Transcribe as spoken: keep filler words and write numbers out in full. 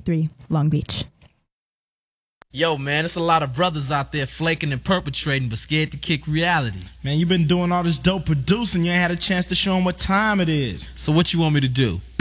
thirty-three, Long Beach. Yo, man, there's a lot of brothers out there flaking and perpetrating but scared to kick reality. Man, you been doing all this dope producing. You ain't had a chance to show them what time it is. So what you want me to do?